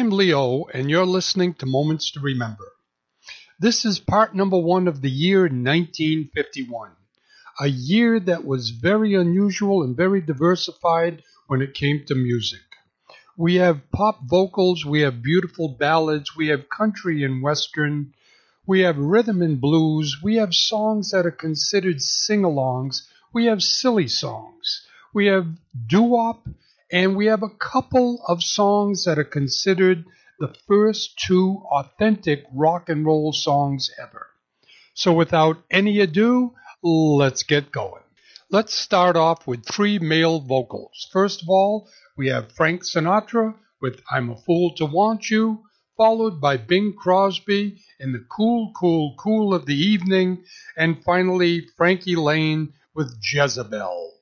I'm Leo, and you're listening to Moments to Remember. This is part number one of the year 1951, a year that was very unusual and very diversified when it came to music. We have pop vocals, we have beautiful ballads, we have country and western, we have rhythm and blues, we have songs that are considered sing-alongs, we have silly songs, we have doo-wop, and we have a couple of songs that are considered the first two authentic rock and roll songs ever. So without any ado, let's get going. Let's start off with three male vocals. First of all, we have Frank Sinatra with I'm a Fool to Want You, followed by Bing Crosby in the Cool, Cool, Cool of the Evening, and finally Frankie Laine with Jezebel.